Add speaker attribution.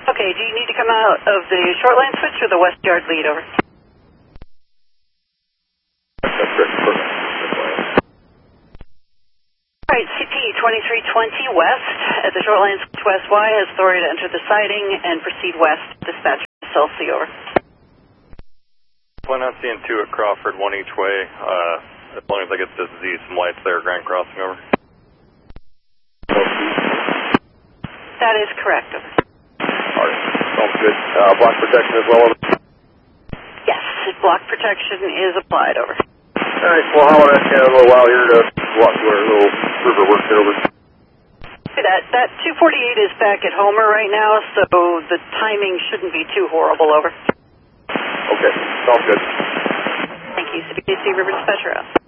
Speaker 1: Okay, do you need to come out of the short line switch or the west yard lead, over?
Speaker 2: That's correct. Perfect.
Speaker 1: All right, CP 2320 west at the short line switch west Y has authority to enter the siding and proceed west. Dispatch Celsi, over.
Speaker 3: Plan on seeing 2 at Crawford, 1 each way. As long as I get this Z, some lights there, Grand Crossing, over.
Speaker 1: That is correct, over.
Speaker 2: All right. Sounds good. Block protection as well, over.
Speaker 1: Yes, block protection is applied, over.
Speaker 2: All right. We'll holler at you in a little while here to walk through our little river work there, over.
Speaker 1: That 248 is back at Homer right now, so the timing shouldn't be too horrible, over.
Speaker 2: Okay. Sounds good.
Speaker 1: Thank you, CBC River Dispatcher out.